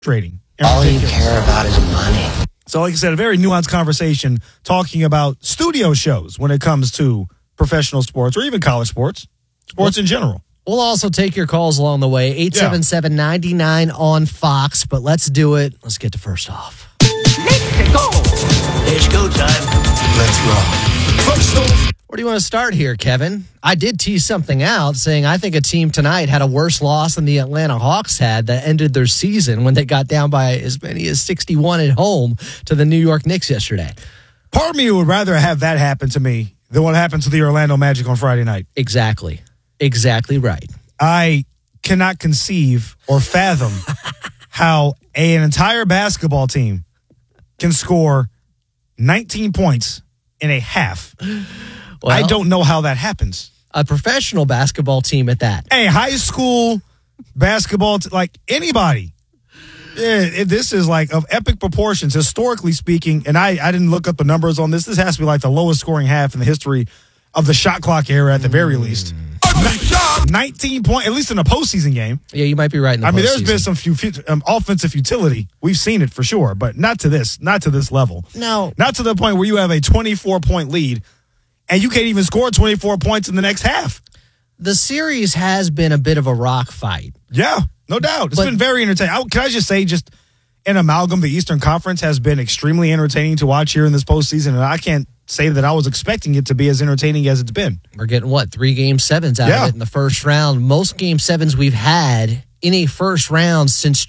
frustrating. All you care about is money. So like I said, a very nuanced conversation talking about studio shows when it comes to professional sports or even college sports in general. We'll also take your calls along the way. 877-99 on Fox, but let's do it. Let's get to first off. Let's go. It's go time. Let's roll. First off. Where do you want to start here, Kevin? I did tease something out saying I think a team tonight had a worse loss than the Atlanta Hawks had that ended their season when they got down by as many as 61 at home to the New York Knicks yesterday. Part of me would rather have that happen to me than what happened to the Orlando Magic on Friday night. Exactly right. I cannot conceive or fathom how an entire basketball team can score 19 points in a half. Well, I don't know how that happens. A professional basketball team at that. Hey, high school basketball, like anybody. This is like of epic proportions, historically speaking. And I didn't look up the numbers on this. This has to be like the lowest scoring half in the history of the shot clock era at the very least. 19 points, at least in a postseason game. Yeah, you might be right in the I mean, there's postseason. been some offensive utility. We've seen it for sure, but not to this level. No. Not to the point where you have a 24-point lead and you can't even score 24 points in the next half. The series has been a bit of a rock fight. Yeah, no doubt. It's been very entertaining. Can I just say, just an amalgam, the Eastern Conference has been extremely entertaining to watch here in this postseason, and I can't say that I was expecting it to be as entertaining as it's been. We're getting, 3 Game 7s out of it in the first round. Most Game 7s we've had in a first round since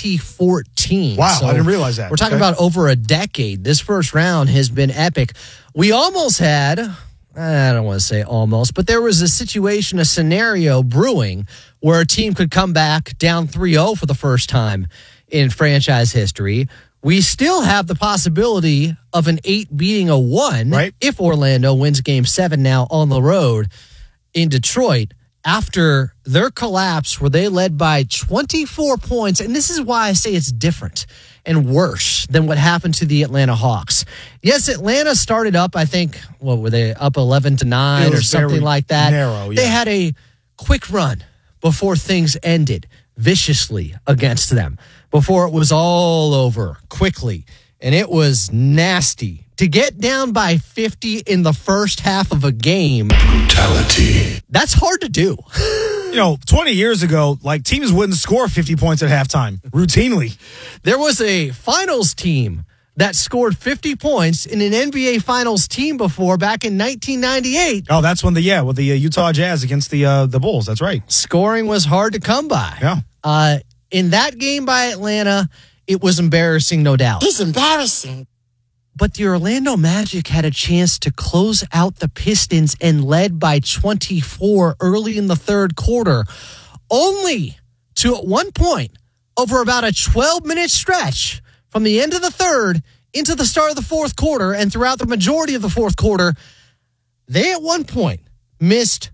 2014. Wow, so I didn't realize that. We're talking about over a decade. This first round has been epic. We almost had, I don't want to say almost, but there was a situation, a scenario brewing where a team could come back down 3-0 for the first time in franchise history. We still have the possibility of an 8 beating a 1 if Orlando wins Game 7 now on the road in Detroit after their collapse where they led by 24 points. And this is why I say it's different and worse than what happened to the Atlanta Hawks. Yes, Atlanta started up, I think, what were they, up 11-9 or something like that? Narrow, yeah. They had a quick run before things ended viciously against them, before it was all over quickly. And it was nasty. To get down by 50 in the first half of a game, brutality. That's hard to do. 20 years ago, like teams wouldn't score 50 points at halftime routinely. There was a finals team that scored 50 points in an NBA Finals team before back in 1998. Oh, that's when the Utah Jazz against the Bulls. That's right. Scoring was hard to come by. Yeah. In that game by Atlanta, it was embarrassing, no doubt. It's embarrassing. But the Orlando Magic had a chance to close out the Pistons and led by 24 early in the third quarter, only to at one point, over about a 12-minute stretch from the end of the third into the start of the fourth quarter and throughout the majority of the fourth quarter, they at one point missed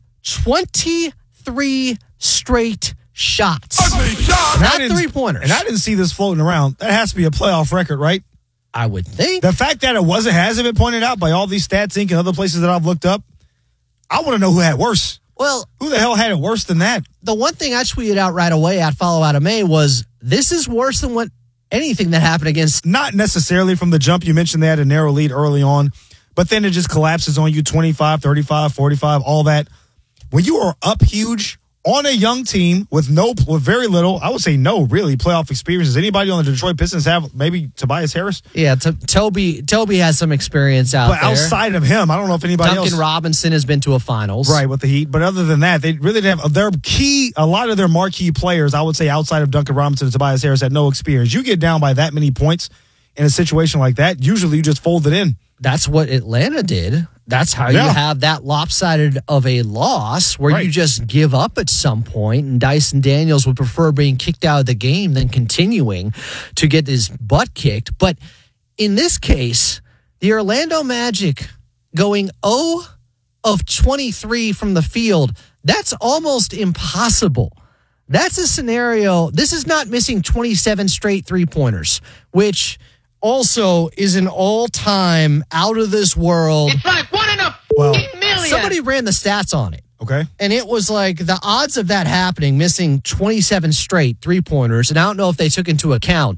23 straight shots. Not three-pointers. And I didn't see this floating around. That has to be a playoff record, right? I would think. The fact that it hasn't been pointed out by all these Stats Inc. and other places that I've looked up, I want to know who had worse. Well, who the hell had it worse than that? The one thing I tweeted out right away at Follow Out of May was, this is worse than anything that happened against. Not necessarily from the jump. You mentioned they had a narrow lead early on, but then it just collapses on you 25, 35, 45, all that. When you are up huge on a young team with very little, I would say no, really, playoff experience. Does anybody on the Detroit Pistons have maybe Tobias Harris? Yeah, Toby has some experience out there. But outside of him, I don't know if anybody else. Duncan Robinson has been to a finals. Right, with the Heat. But other than that, they really didn't have a lot of their marquee players, I would say, outside of Duncan Robinson and Tobias Harris, had no experience. You get down by that many points in a situation like that, usually you just fold it in. That's what Atlanta did. That's how you have that lopsided of a loss where you just give up at some point, and Dyson Daniels would prefer being kicked out of the game than continuing to get his butt kicked. But in this case, the Orlando Magic going 0 of 23 from the field, that's almost impossible. That's a scenario. This is not missing 27 straight three-pointers, which also is an all-time out of this world. It's like 1 in a million. Somebody ran the stats on it. Okay. And it was like the odds of that happening, missing 27 straight three-pointers, and I don't know if they took into account